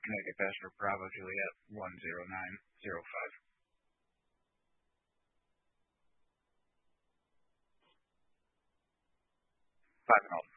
Connecticut Passport Bravo Juliet 10905. 5 and all.